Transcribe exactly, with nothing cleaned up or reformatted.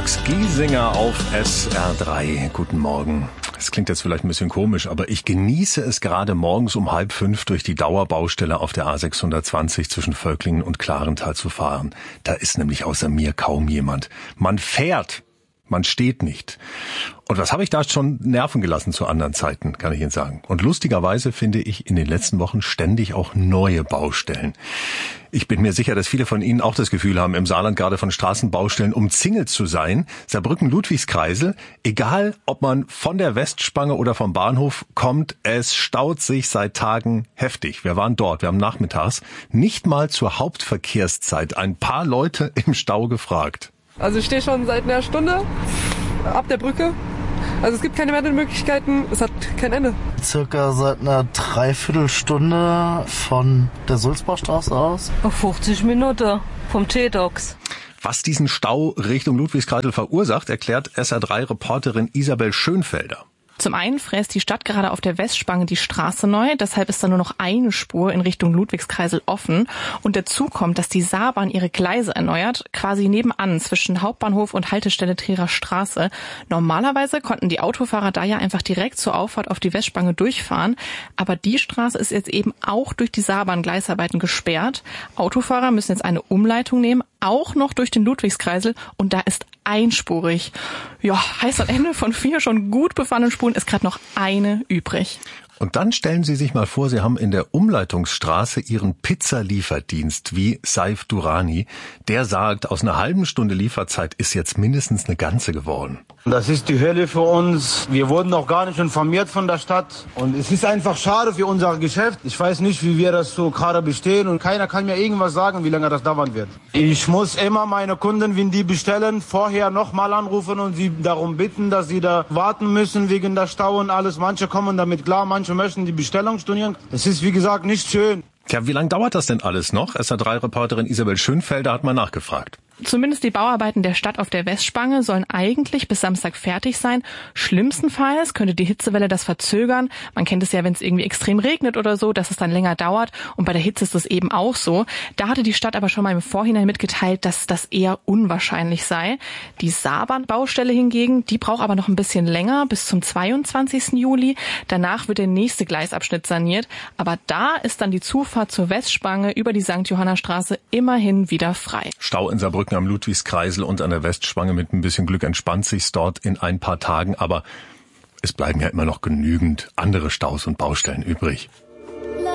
Max Giesinger auf S R drei. Guten Morgen. Es klingt jetzt vielleicht ein bisschen komisch, aber ich genieße es gerade morgens um halb fünf durch die Dauerbaustelle auf der A sechshundertzwanzig zwischen Völklingen und Klarental zu fahren. Da ist nämlich außer mir kaum jemand. Man fährt, man steht nicht. Und was habe ich da schon Nerven gelassen zu anderen Zeiten, kann ich Ihnen sagen. Und lustigerweise finde ich in den letzten Wochen ständig auch neue Baustellen. Ich bin mir sicher, dass viele von Ihnen auch das Gefühl haben, im Saarland gerade von Straßenbaustellen umzingelt zu sein. Saarbrücken-Ludwigskreisel, egal ob man von der Westspange oder vom Bahnhof kommt, es staut sich seit Tagen heftig. Wir waren dort, wir haben nachmittags nicht mal zur Hauptverkehrszeit ein paar Leute im Stau gefragt. Also ich stehe schon seit einer Stunde ab der Brücke. Also es gibt keine Wendemöglichkeiten, es hat kein Ende. Circa seit einer Dreiviertelstunde von der Sulzbachstraße aus. Auf fünfzig Minuten vom T-Dox. Was diesen Stau Richtung Ludwigskreisel verursacht, erklärt S R drei Reporterin Isabel Schönfelder. Zum einen fräst die Stadt gerade auf der Westspange die Straße neu, deshalb ist da nur noch eine Spur in Richtung Ludwigskreisel offen. Und dazu kommt, dass die Saarbahn ihre Gleise erneuert, quasi nebenan zwischen Hauptbahnhof und Haltestelle Trierer Straße. Normalerweise konnten die Autofahrer da ja einfach direkt zur Auffahrt auf die Westspange durchfahren, aber die Straße ist jetzt eben auch durch die Saarbahn-Gleisarbeiten gesperrt. Autofahrer müssen jetzt eine Umleitung nehmen, auch noch durch den Ludwigskreisel, und da ist einspurig. Ja, heißt am Ende von vier schon gut befahrenen Spuren ist gerade noch eine übrig. Und dann stellen Sie sich mal vor, Sie haben in der Umleitungsstraße Ihren Pizzalieferdienst wie Saif Durrani. Der sagt, aus einer halben Stunde Lieferzeit ist jetzt mindestens eine ganze geworden. Das ist die Hölle für uns. Wir wurden noch gar nicht informiert von der Stadt. Und es ist einfach schade für unser Geschäft. Ich weiß nicht, wie wir das so gerade bestehen. Und keiner kann mir irgendwas sagen, wie lange das dauern wird. Ich muss immer meine Kunden, wenn die bestellen, vorher nochmal anrufen und sie darum bitten, dass sie da warten müssen wegen der Stau und alles. Manche kommen damit klar, manche möchten die Bestellung stornieren. Es ist, wie gesagt, nicht schön. Tja, wie lange dauert das denn alles noch? S R drei Reporterin Isabel Schönfelder hat mal nachgefragt. Zumindest die Bauarbeiten der Stadt auf der Westspange sollen eigentlich bis Samstag fertig sein. Schlimmstenfalls könnte die Hitzewelle das verzögern. Man kennt es ja, wenn es irgendwie extrem regnet oder so, dass es dann länger dauert. Und bei der Hitze ist das eben auch so. Da hatte die Stadt aber schon mal im Vorhinein mitgeteilt, dass das eher unwahrscheinlich sei. Die Saarbahn-Baustelle hingegen, die braucht aber noch ein bisschen länger, bis zum zweiundzwanzigsten Juli. Danach wird der nächste Gleisabschnitt saniert. Aber da ist dann die Zufahrt zur Westspange über die Sankt Johanna Straße immerhin wieder frei. Stau in Saarbrücken am Ludwigskreisel und an der Westspange, mit ein bisschen Glück entspannt sich's dort in ein paar Tagen, aber es bleiben ja immer noch genügend andere Staus und Baustellen übrig.